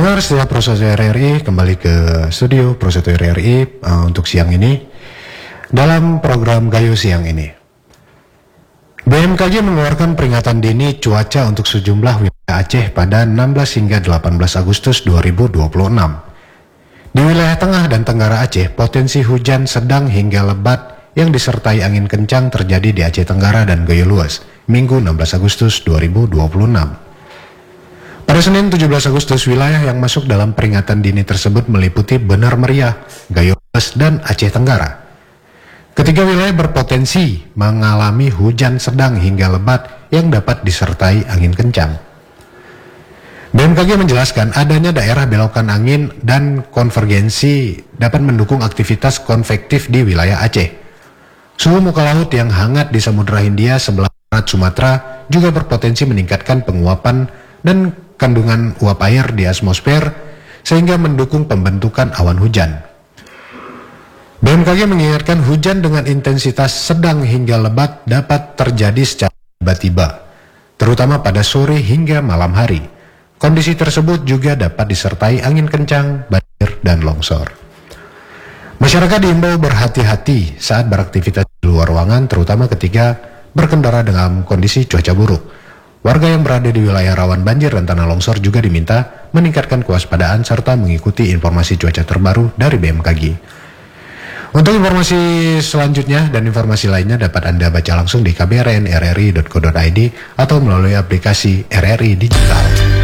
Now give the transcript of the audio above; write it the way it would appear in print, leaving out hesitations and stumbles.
Pendengar setiap Prosedur RRI kembali ke studio Prosedur RRI untuk siang ini dalam program Gayo Siang ini. BMKG mengeluarkan peringatan dini cuaca untuk sejumlah wilayah Aceh pada 16 hingga 18 Agustus 2026. Di wilayah tengah dan tenggara Aceh, potensi hujan sedang hingga lebat yang disertai angin kencang terjadi di Aceh Tenggara dan Gayo Luas, Minggu 16 Agustus 2026. Pada Senin 17 Agustus, wilayah yang masuk dalam peringatan dini tersebut meliputi Benar Meriah, Gayo Luas, dan Aceh Tenggara. Ketiga wilayah berpotensi mengalami hujan sedang hingga lebat yang dapat disertai angin kencang. BMKG menjelaskan adanya daerah belokan angin dan konvergensi dapat mendukung aktivitas konvektif di wilayah Aceh. Suhu muka laut yang hangat di Samudra Hindia sebelah barat Sumatera juga berpotensi meningkatkan penguapan dan kandungan uap air di atmosfer sehingga mendukung pembentukan awan hujan. BMKG mengingatkan hujan dengan intensitas sedang hingga lebat dapat terjadi secara tiba-tiba, terutama pada sore hingga malam hari. Kondisi tersebut juga dapat disertai angin kencang, banjir, dan longsor. Masyarakat diimbau berhati-hati saat beraktivitas di luar ruangan, terutama ketika berkendara dalam kondisi cuaca buruk. Warga yang berada di wilayah rawan banjir dan tanah longsor juga diminta meningkatkan kewaspadaan serta mengikuti informasi cuaca terbaru dari BMKG. Untuk informasi selanjutnya dan informasi lainnya dapat Anda baca langsung di kbrnrri.co.id atau melalui aplikasi RRI Digital.